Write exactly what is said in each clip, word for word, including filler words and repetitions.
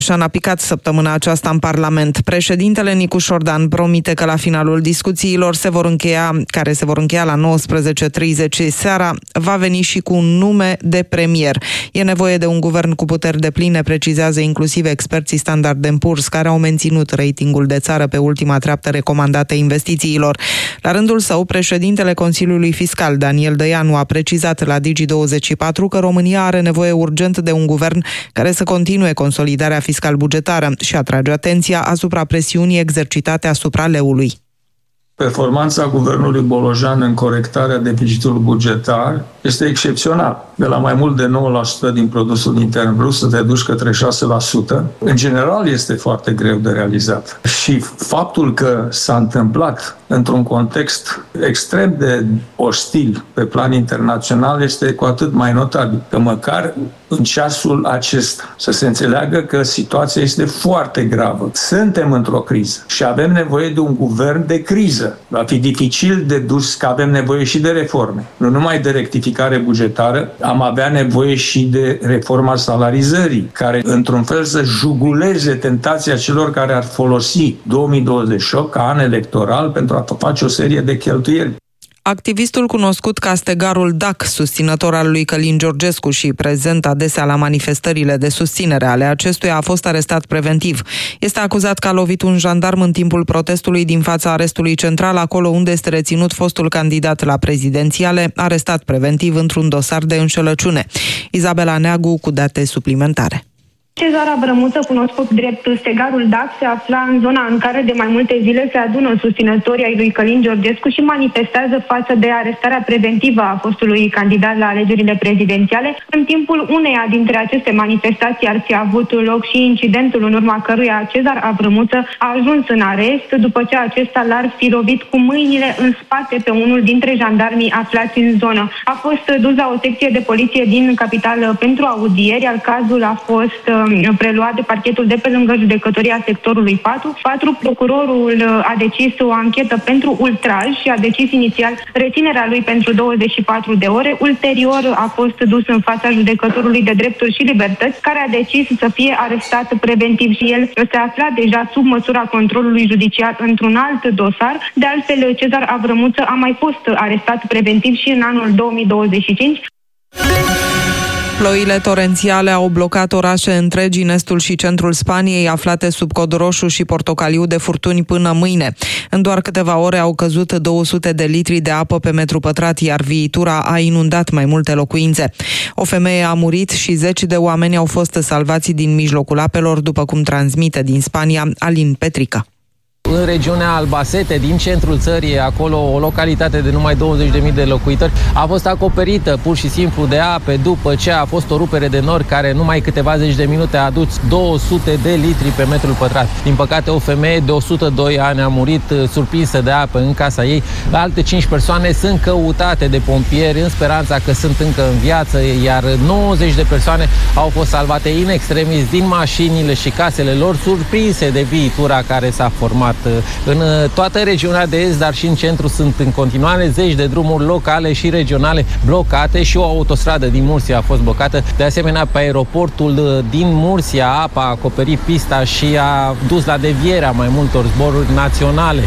Și-a picat săptămâna aceasta în Parlament. Președintele Nicu Șordan promite că la finalul discuțiilor se vor încheia, care se vor încheia la nouăsprezece și treizeci seara, va veni și cu un nume de premier. E nevoie de un guvern cu puteri depline, precizează inclusiv experții Standard and Poor's, care au menținut ratingul de țară pe ultima treaptă recomandată investițiilor. La rândul său, președintele Consiliului Fiscal, Daniel Dăianu, a precizat la Digi douăzeci și patru că România are nevoie urgent de un guvern care să continue consolidarea fiscal-bugetară și atrage atenția asupra presiunii exercitate asupra leului. Performanța guvernului Bolojan în corectarea deficitului bugetar este excepțional. De la mai mult de nouă la sută din produsul intern brut să te duci către șase la sută. În general este foarte greu de realizat. Și faptul că s-a întâmplat într-un context extrem de ostil pe plan internațional este cu atât mai notabil. Că măcar în ceasul acesta să se înțeleagă că situația este foarte gravă. Suntem într-o criză și avem nevoie de un guvern de criză. Va fi dificil de dus, că avem nevoie și de reforme. Nu numai de rectificare bugetară, am avea nevoie și de reforma salarizării, care într-un fel să juguleze tentația celor care ar folosi două mii douăzeci și opt ca an electoral pentru a face o serie de cheltuieli. Activistul cunoscut ca Stegarul Dac, susținător al lui Călin Georgescu și prezent adesea la manifestările de susținere ale acestuia, a fost arestat preventiv. Este acuzat că a lovit un jandarm în timpul protestului din fața arestului central, acolo unde este reținut fostul candidat la prezidențiale, arestat preventiv într-un dosar de înșelăciune. Izabela Neagu cu date suplimentare. Cezar Abrămuță, cunoscut drept Stegarul Dac, se afla în zona în care de mai multe zile se adună susținătorii ai lui Călin Georgescu și manifestează față de arestarea preventivă a fostului candidat la alegerile prezidențiale. În timpul uneia dintre aceste manifestații ar fi avut loc și incidentul în urma căruia Cezar Abrămuță a ajuns în arest după ce acesta l-ar fi lovit cu mâinile în spate pe unul dintre jandarmii aflați în zonă. A fost dus la o secție de poliție din capitală pentru audieri, iar cazul a fost preluat de parchetul de pe lângă judecătoria sectorului patru. patru Procurorul a decis o anchetă pentru ultraj și a decis inițial reținerea lui pentru douăzeci și patru de ore. Ulterior a fost dus în fața judecătorului de drepturi și libertăți, care a decis să fie arestat preventiv și el se afla deja sub măsura controlului judiciar într-un alt dosar. De altfel, Cezar Avrămuță a mai fost arestat preventiv și în anul două mii douăzeci și cinci. Ploile torențiale au blocat orașe întregi în estul și centrul Spaniei, aflate sub cod roșu și portocaliu de furtuni până mâine. În doar câteva ore au căzut două sute de litri de apă pe metru pătrat, iar viitura a inundat mai multe locuințe. O femeie a murit și zeci de oameni au fost salvați din mijlocul apelor, după cum transmite din Spania Alin Petrica. În regiunea Albacete, din centrul țării, acolo o localitate de numai douăzeci de mii de locuitori, a fost acoperită pur și simplu de ape după ce a fost o rupere de nori care numai câteva zeci de minute a adus două sute de litri pe metru pătrat. Din păcate, o femeie de o sută doi ani a murit surprinsă de apă în casa ei. Alte cinci persoane sunt căutate de pompieri în speranța că sunt încă în viață, iar nouăzeci de persoane au fost salvate in extremis din mașinile și casele lor, surprinse de viitura care s-a format. În toată regiunea de est, dar și în centru, sunt în continuare zeci de drumuri locale și regionale blocate și o autostradă din Mursia a fost blocată. De asemenea, pe aeroportul din Mursia, apa a acoperit pista și a dus la devierea mai multor zboruri naționale.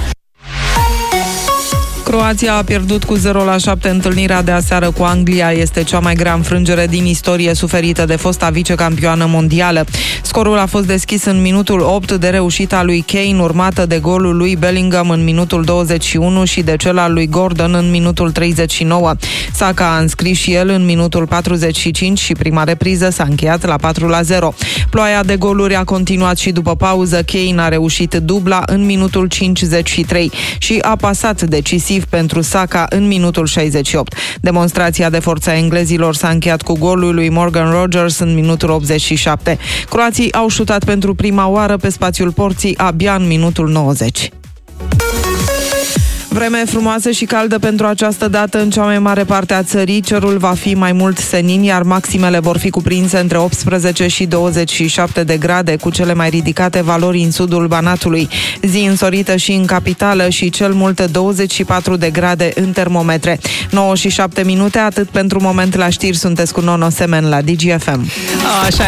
Croația a pierdut cu zero la șapte întâlnirea de aseară cu Anglia. Este cea mai grea înfrângere din istorie suferită de fosta vicecampioană mondială. Scorul a fost deschis în minutul opt de reușita lui Kane, urmată de golul lui Bellingham în minutul douăzeci și unu și de cel al lui Gordon în minutul treizeci și nouă. Saka a înscris și el în minutul patruzeci și cinci și prima repriză s-a încheiat la patru la zero. Ploaia de goluri a continuat și după pauză. Kane a reușit dubla în minutul cincizeci și trei și a pasat decisiv pentru Saka în minutul șaizeci și opt. Demonstrația de forță a englezilor s-a încheiat cu golul lui Morgan Rogers în minutul optzeci și șapte. Croații au șutat pentru prima oară pe spațiul porții abia în minutul nouăzeci. Vreme frumoasă și caldă pentru această dată în cea mai mare parte a țării. Cerul va fi mai mult senin, iar maximele vor fi cuprinse între optsprezece și douăzeci și șapte de grade, cu cele mai ridicate valori în sudul Banatului. Zi însorită și în capitală și cel mult douăzeci și patru de grade în termometre. nouă și șapte minute, atât pentru moment la știri. Sunteți cu Nono Semen la Digi F M. Așa